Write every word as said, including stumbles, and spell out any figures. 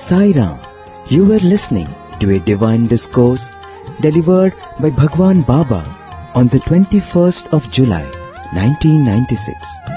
Sai Ram. You were listening to a divine discourse delivered by Bhagwan Baba on the twenty-first of July, nineteen ninety-six.